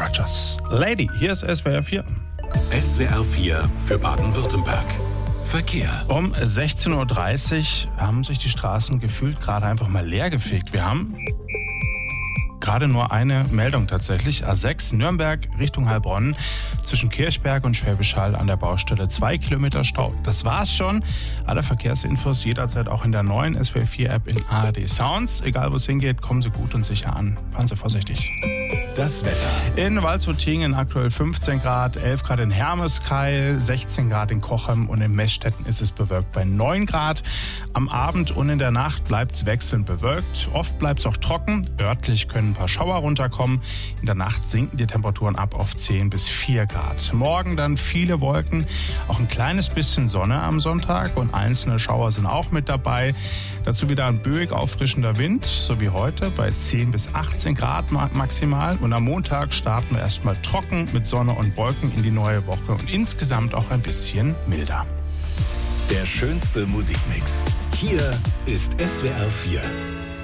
Rogers. Lady, hier ist SWR 4. SWR 4 für Baden-Württemberg. Verkehr. Um 16.30 Uhr haben sich die Straßen gefühlt gerade einfach mal leer gefegt. Wir haben gerade nur eine Meldung tatsächlich. A6 Nürnberg Richtung Heilbronn zwischen Kirchberg und Schwäbisch Hall an der Baustelle 2 Kilometer Stau. Das war's schon. Alle Verkehrsinfos jederzeit auch in der neuen SWR 4 App in ARD Sounds. Egal wo es hingeht, kommen Sie gut und sicher an. Fahren Sie vorsichtig. Das Wetter. In Walsrutingen aktuell 15 Grad, 11 Grad in Hermeskeil, 16 Grad in Cochem und in Meßstetten ist es bewölkt bei 9 Grad. Am Abend und in der Nacht bleibt es wechselnd bewölkt. Oft bleibt es auch trocken. Örtlich können ein paar Schauer runterkommen. In der Nacht sinken die Temperaturen ab auf 10 bis 4 Grad. Morgen dann viele Wolken, auch ein kleines bisschen Sonne am Sonntag und einzelne Schauer sind auch mit dabei. Dazu wieder ein böig auffrischender Wind, so wie heute bei 10 bis 18 Grad maximal. Und am Montag starten wir erstmal trocken mit Sonne und Wolken in die neue Woche und insgesamt auch ein bisschen milder. Der schönste Musikmix. Hier ist SWR 4.